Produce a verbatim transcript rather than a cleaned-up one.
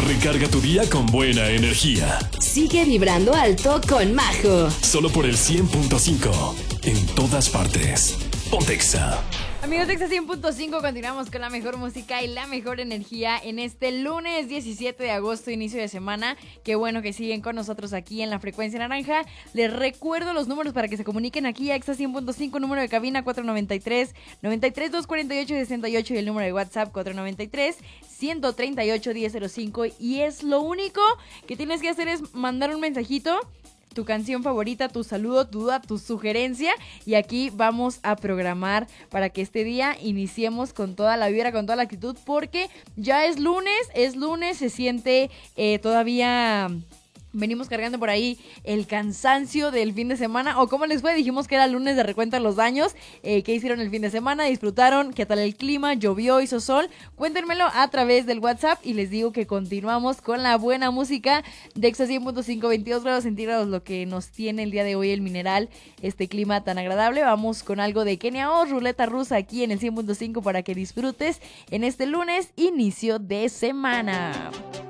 Recarga tu día con buena energía. Sigue vibrando alto con Majo. Solo por el cien punto cinco. En todas partes. Ponte Exa. Amigos de Exa cien punto cinco, continuamos con la mejor música y la mejor energía en este lunes diecisiete de agosto, inicio de semana. Qué bueno que siguen con nosotros aquí en la Frecuencia Naranja. Les recuerdo los números para que se comuniquen aquí a Exa cien punto cinco, número de cabina cuatro noventa y tres, noventa y tres, doscientos cuarenta y ocho, sesenta y ocho y el número de WhatsApp cuatro noventa y tres, ciento treinta y ocho, diez cero cinco. Y es lo único que tienes que hacer es mandar un mensajito, tu canción favorita, tu saludo, tu duda, tu sugerencia, y aquí vamos a programar para que este día iniciemos con toda la vibra, con toda la actitud, porque ya es lunes, es lunes, se siente eh, todavía... Venimos cargando por ahí el cansancio del fin de semana. ¿O cómo les fue? Dijimos que era lunes de recuento de los daños. Eh, ¿Qué hicieron el fin de semana? ¿Disfrutaron? ¿Qué tal el clima? ¿Llovió? ¿Hizo sol? Cuéntenmelo a través del WhatsApp. Y les digo que continuamos con la buena música de Exa cien punto cinco, veintidós grados centígrados, lo que nos tiene el día de hoy el Mineral, este clima tan agradable. Vamos con algo de Kenia O, ruleta rusa aquí en el cien punto cinco para que disfrutes en este lunes, inicio de semana.